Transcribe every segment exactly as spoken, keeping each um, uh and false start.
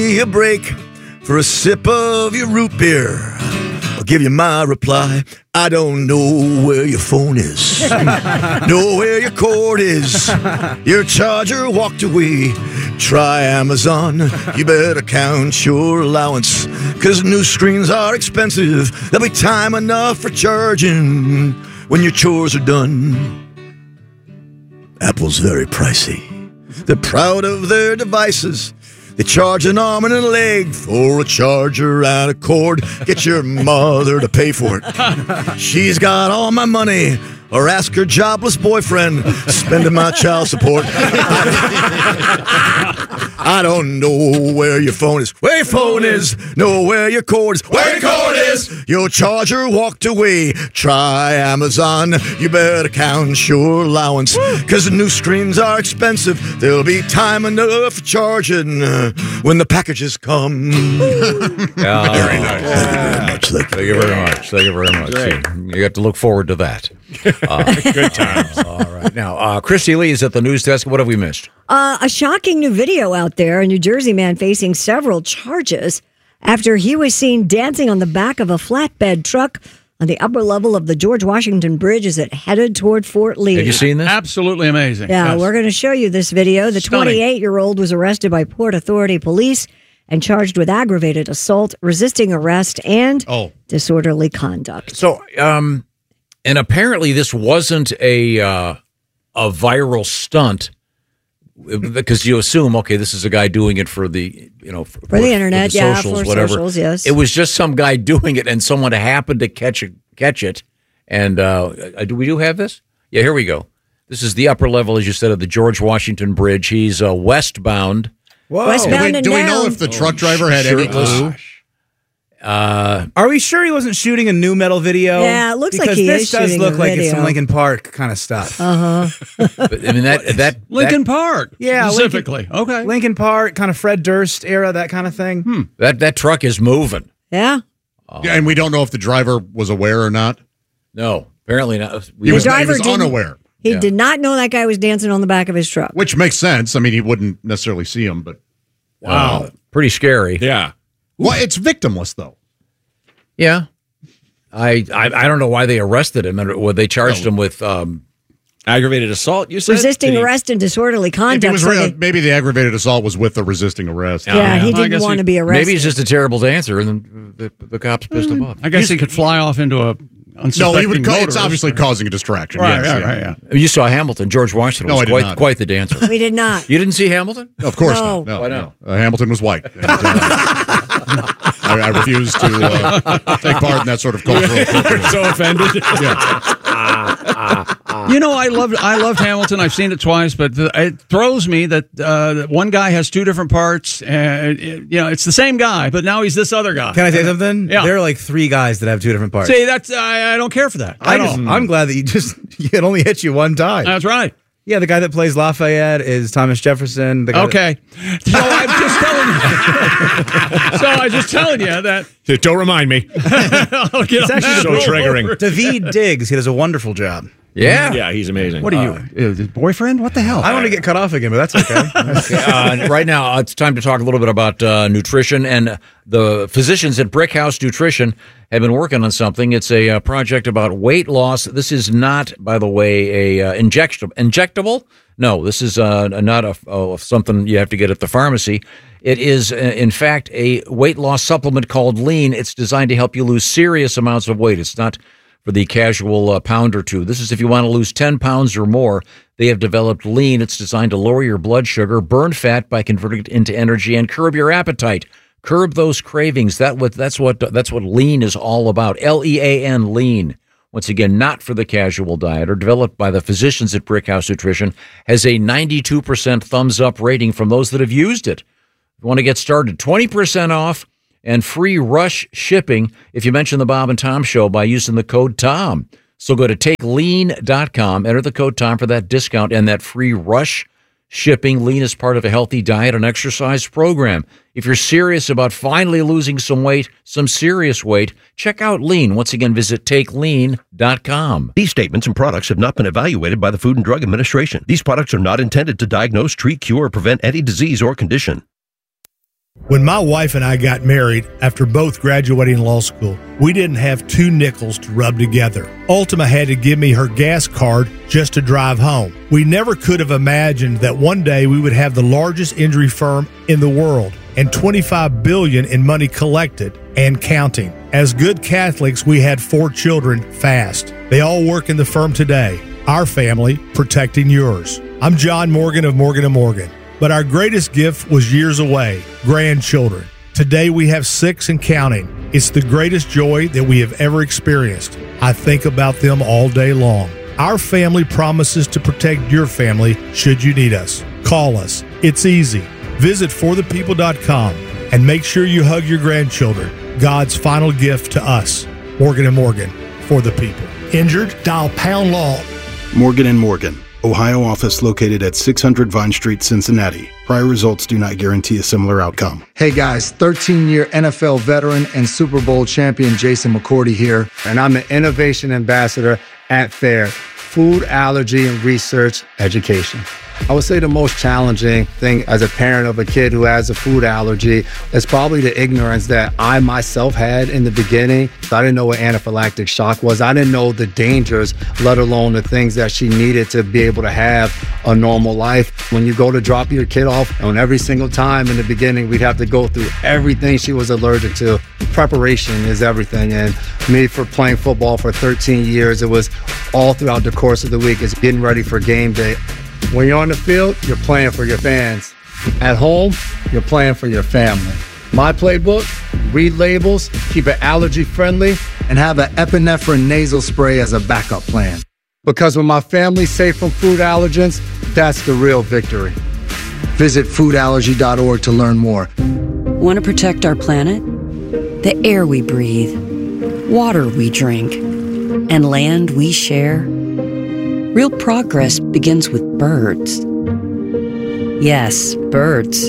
a break for a sip of your root beer. I'll give you my reply. I don't know where your phone is. Know where your cord is. Your charger walked away. Try Amazon. You better count your allowance, 'cause new screens are expensive. There'll be time enough for charging when your chores are done. Apple's very pricey. They're proud of their devices. They charge an arm and a leg for a charger and a cord. Get your mother to pay for it. She's got all my money. Or ask her jobless boyfriend, spending my child support. I don't know where your phone is. Where your phone is. Know where your cord is. Where your cord is. Your charger walked away. Try Amazon. You better count your allowance, 'cause the new screens are expensive. There'll be time enough for charging uh, when the packages come. Yeah. Very nice. Thank you very much. Thank you, Thank you very much. Thank you very much. Great. You got to look forward to that. Uh, Good times. all right. Now, uh, Christy Lee is at the news desk. What have we missed? Uh, a shocking new video out there. A New Jersey man facing several charges after he was seen dancing on the back of a flatbed truck on the upper level of the George Washington Bridge as it headed toward Fort Lee. Have you seen this? Absolutely amazing. Yeah, Yes. we're going to show you this video. The Stunning. twenty-eight-year-old was arrested by Port Authority police and charged with aggravated assault, resisting arrest, and Oh. disorderly conduct. So, um, and apparently this wasn't a uh, a viral stunt, because you assume, okay, this is a guy doing it for the, you know, for, For the internet, the yeah, socials, for whatever. socials, yes. It was just some guy doing it, and someone happened to catch it. Catch it, and uh, do we do have this? Yeah, here we go. This is the upper level, as you said, of the George Washington Bridge. He's uh, westbound. Whoa. Westbound Do we, and do we know down. if the truck driver had any Shirtless. clue? Uh, Are we sure he wasn't shooting a new metal video? Yeah, it looks like because he this is does shooting look a like it's some video. Linkin Park kind of stuff. but, I mean that that Lincoln that, Park. Yeah, Specifically. okay. Linkin Park, kind of Fred Durst era, that kind of thing. Hmm. that that truck is moving. Yeah. Yeah, and we don't know if the driver was aware or not. No, apparently not. He We was, driver he was didn't- unaware, He Yeah. did not know that guy was dancing on the back of his truck. which makes sense. I mean, he wouldn't necessarily see him, but wow, pretty scary. Yeah. well, it's victimless though. Yeah, I, I I don't know why they arrested him, and well, they charged him with um, Aggravated assault, you said? Resisting Did he- arrest and disorderly If conduct. he was so real, they- maybe the aggravated assault was with the resisting arrest. yeah, yeah. he I didn't guess want he- to be arrested. maybe he's just a terrible dancer, and then the, the cops pissed him off. I guess he could fly off into a No, unsuspecting he would. Ca- it's motorist. obviously causing a distraction. Right, yes, right, yeah. right, yeah. You saw Hamilton. George Washington No, was I did quite not. quite the dancer. we did not. You didn't see Hamilton? Of course No. not. No, Why no. not? Uh, Hamilton was white. And, uh, I, I refuse to uh, take part in that sort of cultural appropriation. So offended. You know, I loved I loved Hamilton. I've seen it twice, but the, it throws me that uh, one guy has two different parts. And it, you know, it's the same guy, but now he's this other guy. Can I say something? Yeah. There are like three guys that have two different parts. See, that's I, I don't care for that. I I just, don't. I'm glad that you just it only hit you one time. That's right. yeah, the guy that plays Lafayette is Thomas Jefferson. The guy Okay. So I'm just telling you. So I'm just telling you that. Don't remind me. I'll get It's on actually that so roll triggering. over. that David Diggs. He does a wonderful job. Yeah. Yeah, he's amazing. What are you, uh, his boyfriend? What the hell? I don't want to get cut off again, but that's okay. uh, right now, uh, it's time to talk a little bit about uh, nutrition. And uh, the physicians at Brick House Nutrition have been working on something. It's a uh, project about weight loss. This is not, by the way, a uh, injectable. Injectable? No, this is uh, not a, uh, something you have to get at the pharmacy. It is, uh, in fact, a weight loss supplement called Lean. It's designed to help you lose serious amounts of weight. It's not for the casual uh, pound or two. This is if you want to lose ten pounds or more. They have developed Lean. It's designed to lower your blood sugar, burn fat by converting it into energy, and curb your appetite. Curb those cravings. That what that's what that's what Lean is all about. L E A N, Lean. Once again, not for the casual dieter. Developed by the physicians at Brick House Nutrition, has a ninety-two percent thumbs up rating from those that have used it. If you want to get started, twenty percent off and free rush shipping if you mention the Bob and Tom Show by using the code TOM. So go to take lean dot com, enter the code TOM for that discount and that free rush shipping. Lean is part of a healthy diet and exercise program. If you're serious about finally losing some weight, some serious weight, check out Lean. Once again, visit take lean dot com. These statements and products have not been evaluated by the Food and Drug Administration. These products are not intended to diagnose, treat, cure, or prevent any disease or condition. When my wife and I got married after both graduating law school, we didn't have two nickels to rub together. Ultima had to give me her gas card just to drive home. We never could have imagined that one day we would have the largest injury firm in the world and twenty-five billion dollars in money collected and counting. As good Catholics, we had four children fast. They all work in the firm today. Our family protecting yours. I'm John Morgan of Morgan and Morgan. But our greatest gift was years away, grandchildren. Today we have six and counting. It's the greatest joy that we have ever experienced. I think about them all day long. Our family promises to protect your family should you need us. Call us. It's easy. Visit for the people dot com and make sure you hug your grandchildren. God's final gift to us. Morgan and Morgan, for the people. Injured? Dial pound law. Morgan and Morgan, Ohio office located at six hundred Vine Street, Cincinnati. Prior results do not guarantee a similar outcome. Hey guys, thirteen-year N F L veteran and Super Bowl champion Jason McCourty here, and I'm an innovation ambassador at FAIR, Food Allergy and Research Education. I would say the most challenging thing as a parent of a kid who has a food allergy is probably the ignorance that I myself had in the beginning. I didn't know what anaphylactic shock was. I didn't know the dangers, let alone the things that she needed to be able to have a normal life. When you go to drop your kid off, and every single time in the beginning, we'd have to go through everything she was allergic to. Preparation is everything. And me, for playing football for thirteen years, it was all throughout the course of the week. It's getting ready for game day. When you're on the field, you're playing for your fans. At home, you're playing for your family. My playbook, read labels, keep it allergy friendly, and have an epinephrine nasal spray as a backup plan. Because when my family's safe from food allergens, that's the real victory. Visit food allergy dot org to learn more. Want to protect our planet? The air we breathe, water we drink, and land we share? Real progress begins with birds. Yes, birds.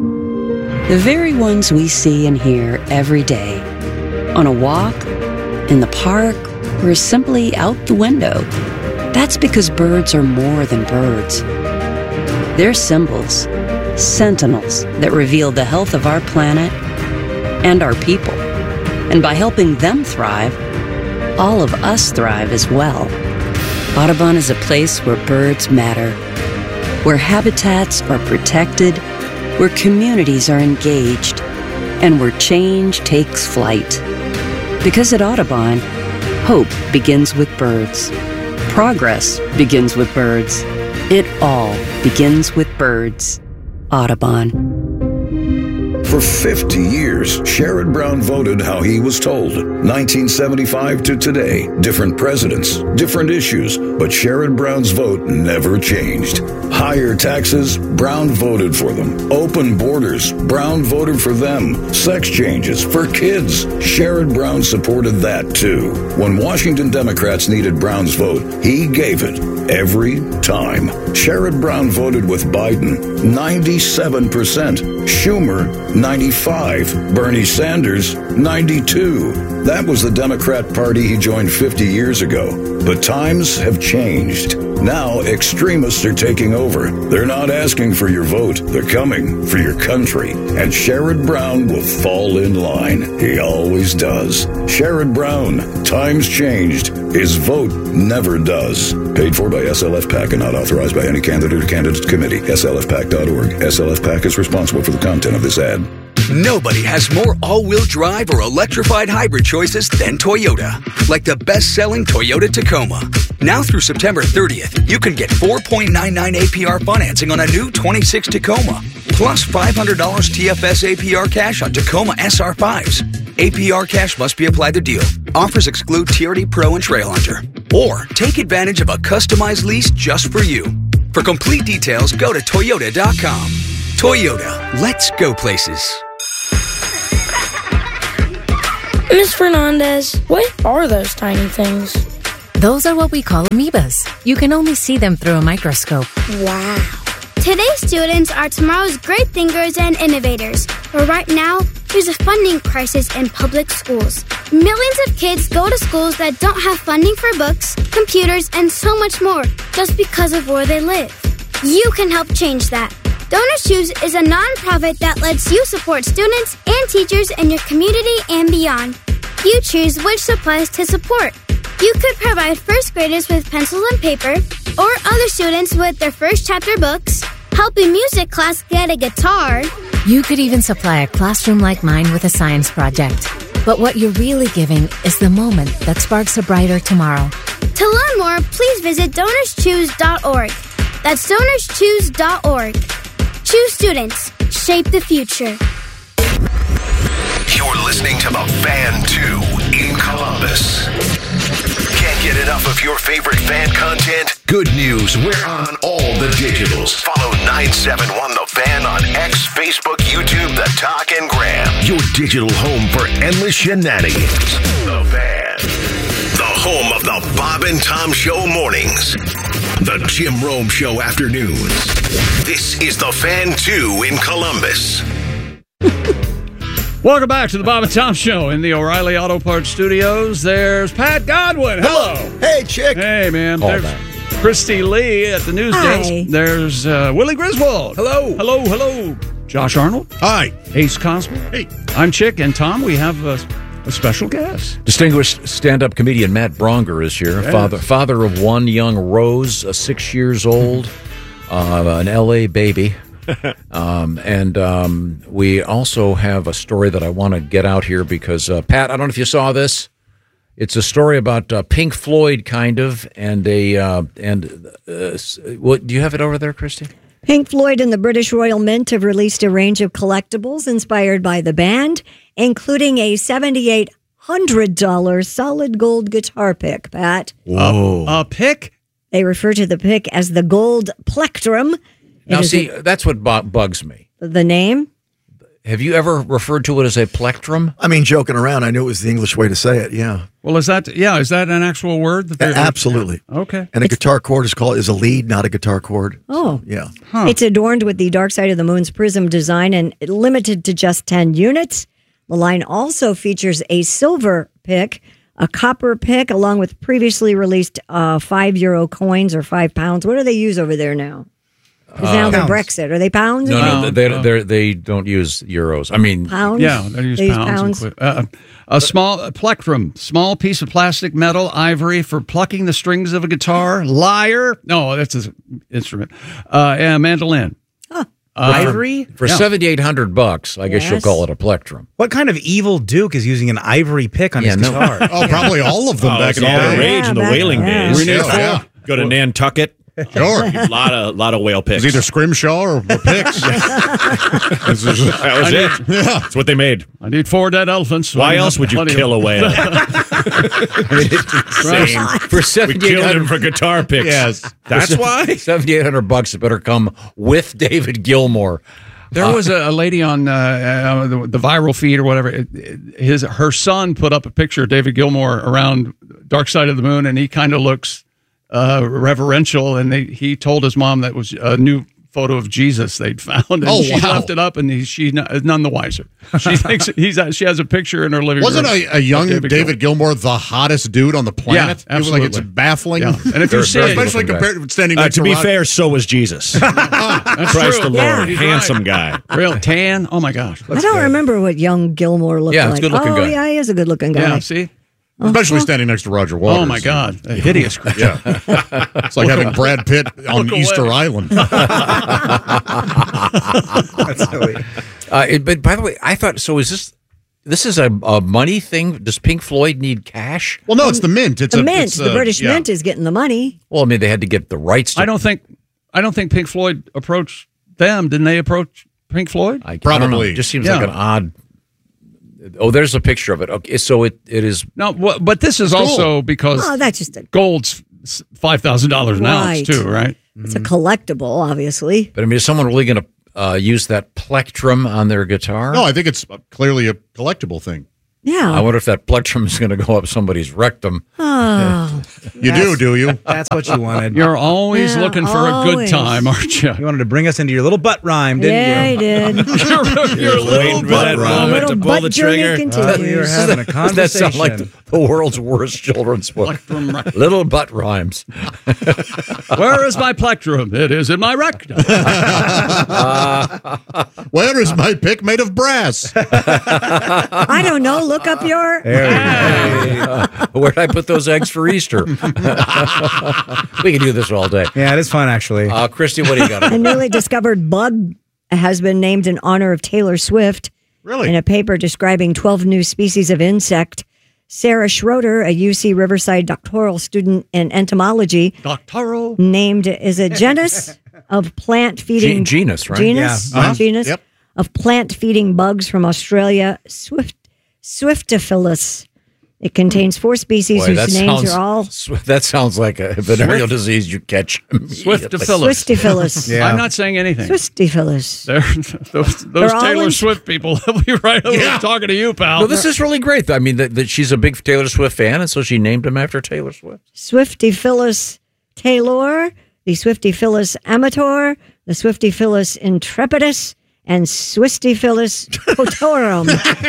The very ones we see and hear every day. On a walk, in the park, or simply out the window. That's because birds are more than birds. They're symbols, sentinels that reveal the health of our planet and our people. And by helping them thrive, all of us thrive as well. Audubon is a place where birds matter, where habitats are protected, where communities are engaged, and where change takes flight. Because at Audubon, hope begins with birds. Progress begins with birds. It all begins with birds. Audubon. For fifty years, Sherrod Brown voted how he was told. nineteen seventy-five to today, different presidents, different issues, but Sherrod Brown's vote never changed. Higher taxes, Brown voted for them. Open borders, Brown voted for them. Sex changes for kids, Sherrod Brown supported that too. When Washington Democrats needed Brown's vote, he gave it every time. Sherrod Brown voted with Biden, ninety-seven percent. Schumer, ninety-five. Bernie Sanders, ninety-two. That was the Democrat Party he joined fifty years ago. But times have changed. Now extremists are taking over. They're not asking for your vote. They're coming for your country. And Sherrod Brown will fall in line. He always does. Sherrod Brown. Times changed. His vote never does. Paid for by S L F PAC and not authorized by any candidate or candidate committee. S L F PAC dot org. S L F PAC is responsible for the content of this ad. Nobody has more all-wheel drive or electrified hybrid choices than Toyota. Like the best-selling Toyota Tacoma. Now through September thirtieth, you can get four point nine nine A P R financing on a new twenty-six Tacoma. Plus five hundred dollars T F S A P R cash on Tacoma S R fives. A P R cash must be applied to deal. Offers exclude T R D Pro and Trail Hunter. Or take advantage of a customized lease just for you. For complete details, go to Toyota dot com. Toyota, let's go places. Miz Fernandez, what are those tiny things? Those are what we call amoebas. You can only see them through a microscope. Wow. Today's students are tomorrow's great thinkers and innovators. But right now, there's a funding crisis in public schools. Millions of kids go to schools that don't have funding for books, computers, and so much more just because of where they live. You can help change that. Donors Choose is a nonprofit that lets you support students and teachers in your community and beyond. You choose which supplies to support. You could provide first graders with pencils and paper, or other students with their first chapter books, help a music class get a guitar. You could even supply a classroom like mine with a science project. But what you're really giving is the moment that sparks a brighter tomorrow. To learn more, please visit donors choose dot org. That's donors choose dot org. Choose students. Shape the future. You're listening to The Fan two in Columbus. Can't get enough of your favorite fan content? Good news, we're on all the digitals. Follow nine seven one The Fan on X, Facebook, YouTube, The Talk, and Gram. Your digital home for endless shenanigans. The Fan. The home of the Bob and Tom Show mornings. The Jim Rome Show afternoons. This is The Fan two in Columbus. Welcome back to the Bob and Tom Show in the O'Reilly Auto Parts Studios. There's Pat Godwin. Hello. Hey, chick. Hey, man. Call There's back. Christy Lee at the news Hi. desk. There's uh, Willie Griswold. Hello. Hello, hello. Josh Arnold. Hi. Ace Cosby. Hey. I'm Chick. And Tom, we have a, a special guest. Distinguished stand-up comedian Matt Bronger is here. Yes. Father father of one young Rose, uh, six years old, uh, an L A baby. um, and um, we also have a story that I want to get out here because, uh, Pat, I don't know if you saw this. It's a story about uh, Pink Floyd, kind of, and a uh, and uh, what do you have it over there, Christy? Pink Floyd and the British Royal Mint have released a range of collectibles inspired by the band, including a seven thousand eight hundred dollars solid gold guitar pick, Pat. Whoa. A, a pick? They refer to the pick as the gold plectrum. Now, It is see, a- that's what bu- bugs me. the name? Have you ever referred to it as a plectrum? I mean, joking around, I knew it was the English way to say it, yeah. Well, is that, yeah, is that an actual word? That A- they're- absolutely. Okay. And a guitar chord is called is a lead, not a guitar chord. Oh. Yeah. It's adorned with the Dark Side of the Moon's prism design and limited to just ten units. The line also features a silver pick, a copper pick, along with previously released uh, five euro coins or five pounds. What do they use over there now? Because now Uh, they're pounds. Brexit. Are they pounds? No, again? no, they they they don't use euros. I mean, Pounds? Yeah, they use They use pounds. pounds. And qui- uh, a small a plectrum, small piece of plastic, metal, ivory for plucking the strings of a guitar. Lyre. No, that's an instrument. Uh, and a mandolin. Huh. Uh, Ivory? For Yeah. seventy eight hundred bucks, I guess you'll Yes. call it a plectrum. What kind of evil duke is using an ivory pick on Yeah, his no. guitar? Oh, probably all of them Oh, back it's in all the the day. rage in the back- whaling yeah. days. Yeah, yeah. Go to Nantucket. Sure. A lot of lot of whale It picks. was either Scrimshaw or, or Picks. that was it. Yeah. That's what they made. I need four dead elephants. Why else would you Plenty of- kill a whale? Same. For We seventy eight killed him hundred for guitar picks. Yes. That's why. seventy eight hundred bucks. It better come with David Gilmour. There was a, a lady on uh, uh, the, the viral feed or whatever. It- it- His her son put up a picture of David Gilmour around Dark Side of the Moon, and he kind of looks uh, reverential. And they, he told his mom that was a new photo of Jesus they'd found, and Oh, she wow. left it up, and he, she is none the wiser. She thinks he's she has a picture in her living Wasn't room. a, a young of David, Gilmour the hottest dude on the planet? Yeah, It was like it's absolutely. baffling. Yeah. And if you Very- see very it, good Especially looking guy. compared standing Uh, next to be Rod- fair, so was Jesus. that's Christ true. the Lord. Yeah. He's Handsome right. guy. Real tan. Oh my gosh. I don't remember what young Gilmore looked Yeah, like. he's a good-looking oh, guy. yeah, he is a good-looking guy. Yeah. See. Especially standing next to Roger Waters. Oh my God. A hideous creature. Yeah. It's like having Brad Pitt on Look Easter away. Island. That's silly. Uh, it, but by the way, I thought so. Is this this is a, a money thing? Does Pink Floyd need cash? Well, no, it's the Mint. It's the a, Mint, it's the a- British yeah. Mint is getting the money. Well, I mean, they had to get the rights. To, I don't think I don't think Pink Floyd approached them. Didn't they approach Pink Floyd? I, I don't know. Probably. It just seems Yeah. like an odd. Oh, there's a picture of it. Okay, so it, it is. No, wha- but this is Cool. also because Oh, that's just a gold's five thousand dollars an Right. ounce too, right? it's a collectible, obviously. But I mean, is someone really going to uh, use that plectrum on their guitar? No, I think it's clearly a collectible thing. Yeah. I wonder if that plectrum is going to go up somebody's rectum. Oh, You do, do you? That's what you wanted. You're always Yeah, looking for a good always. time, aren't you? You wanted to bring us into your little butt rhyme, didn't yeah, you? he did. You're, you're a little waiting for that butt moment Little to pull butt the journey trigger. continues. Uh, we were having a Doesn't that sound like conversation. the, the world's worst children's book. Little butt rhymes. Where is my plectrum? It is in my rectum. Uh, Where is my pick made of brass? I don't know. Look up your. Uh, where'd I put those eggs for Easter? We can do this all day. Yeah, it is fun, actually. Uh, Christy, what do you got? A newly discovered bug has been named in honor of Taylor Swift. Really? In a paper describing twelve new species of insect, Sarah Schroeder, a U C Riverside doctoral student in entomology, doctoral named is a genus of plant feeding Ge- genus, right? Genus, Yeah. Uh-huh. genus Yep. of plant feeding bugs from Australia, Swift Swiftophilus. It contains four species Boy, that whose names sounds, are all sw- that sounds like a venereal disease you catch. Swiftophilus. Swiftophilus. Yeah. I'm not saying anything. Swiftophilus. They're, those those They're all Taylor in- Swift people. They'll be right over Yeah. talking to you, pal. Well, this is really great. I mean, that, that she's a big Taylor Swift fan, and so she named him after Taylor Swift. Swiftophilus taylor, the Swiftophilus amator, the Swiftophilus intrepidus, and Swiftophilus potorum.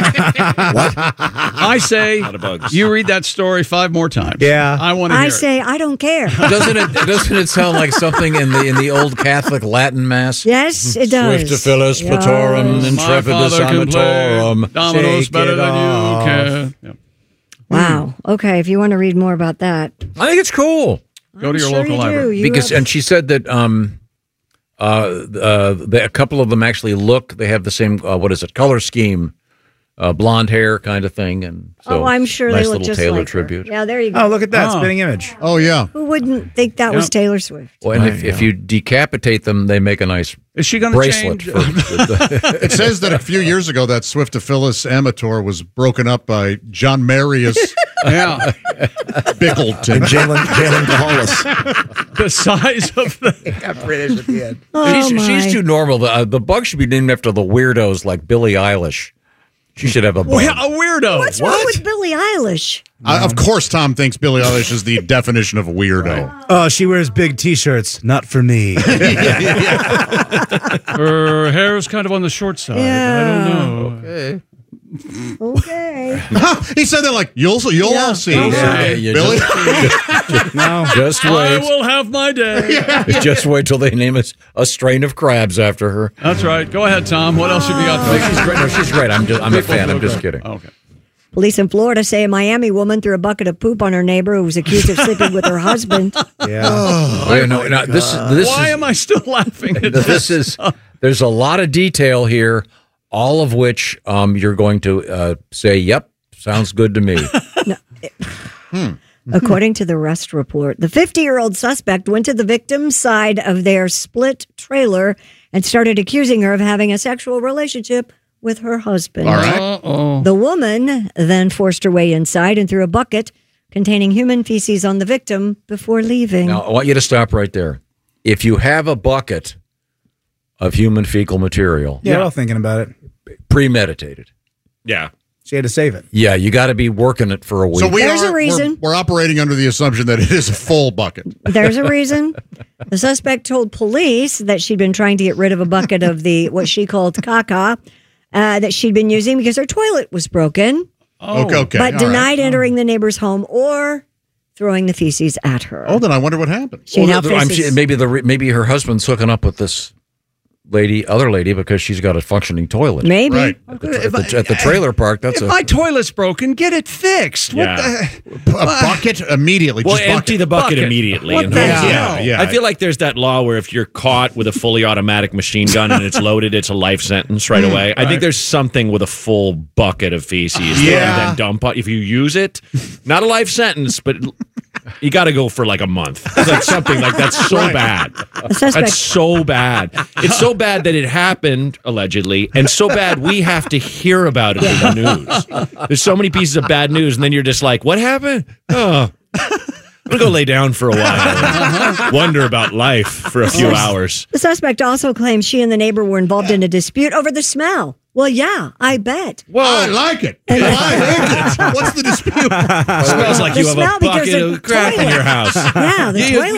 I say you read that story five more times. Yeah. I want to I hear say I don't care. Doesn't it? Doesn't it sound like something in the in the old Catholic Latin Mass? Yes, it does. Swiftophilus Yes. potorum My intrepidus father can play amatorum. Dominoes Shake better it than off. you can. Yep. Wow. Okay, if you want to read more about that, I think it's cool. Go to your sure local you do. library. You Because have- and she said that um uh uh the, a couple of them actually look they have the same uh, what is it color scheme, uh, blonde hair kind of thing, and so oh, I'm sure nice they look little just Taylor like her. tribute. Yeah, there you go. Oh, look at that. Oh. Spinning image. Oh, yeah. Who wouldn't think that was Yep. Taylor Swift? Well, and if, if you decapitate them, they make a nice Is she going to bracelet. change? For, the, It says that a few years ago that Swiftophilus amator was broken up by John Marius Yeah. Bickleton. And Jalen Jalen Gahalis. The size of the. Got British at the end. Oh, she's, my. she's too normal. The, uh, the bug should be named after the weirdos like Billie Eilish. She should have a bug. Well, yeah, a weirdo. What's wrong with Billie Eilish? Uh, of course, Tom thinks Billie Eilish is the definition of a weirdo. Oh, she wears big T-shirts. Not for me. Her hair is kind of on the short side. I don't know. Okay. Okay. He said that like, you'll, you'll Yeah. all see. Yeah, you Billy? just, No. just I wait. will have my day. Just wait till they name it a strain of crabs after her. That's right. Go ahead, Tom. What else have you got? No, she's great. No, she's great. I'm just, I'm a fan. I'm just kidding. Okay. Police in Florida say a Miami woman threw a bucket of poop on her neighbor who was accused of sleeping with her husband. Yeah. Oh, no, no, this, this Why is, am I still laughing at this is there's a lot of detail here, all of which um, you're going to uh, say, "Yep, sounds good to me." According to the arrest report, the fifty-year-old suspect went to the victim's side of their split trailer and started accusing her of having a sexual relationship with her husband. All right. Uh-oh. The woman then forced her way inside and threw a bucket containing human feces on the victim before leaving. Now, I want you to stop right there. If you have a bucket of human fecal material, Yeah, we're all thinking about it. premeditated, Yeah. She had to save it. yeah, you got to be working it for a week. So we There's are, a reason. We're, we're operating under the assumption that it is a full bucket. There's a reason. The suspect told police that she'd been trying to get rid of a bucket of the what she called caca uh, that she'd been using because her toilet was broken, Oh. Okay, okay. but all denied right. entering the neighbor's home or throwing the feces at her. Oh, then I wonder what happened. She now Well, I'm- faces- maybe the maybe her husband's hooking up with this lady, other lady, because she's got a functioning toilet. Maybe. Right. At the, at the, at the trailer park, that's If a my toilet's broken, get it fixed. What Yeah. the? A bucket immediately. Well, just empty bucket. the bucket, Bucket. immediately. What and the hold it. hell? Yeah, yeah. I feel like there's that law where if you're caught with a fully automatic machine gun and it's loaded, it's a life sentence right away. I think there's something with a full bucket of feces that you Yeah. then dump on. If you use it, not a life sentence, but you got to go for like a month. It's like something like that's so Right. bad. The suspect, That's so bad. It's so bad that it happened, allegedly, and so bad we have to hear about it in the news. There's so many pieces of bad news, and then you're just like, what happened? Oh, I'm going to go lay down for a while. Wonder about life for a few hours. the suspect also claims she and the neighbor were involved in a dispute over the smell. Well, yeah, I bet. I like it. I hate it. What's the dispute? Smells like The you have smell a because bucket of of crap in toilet. your house. Yeah, the You- toilet.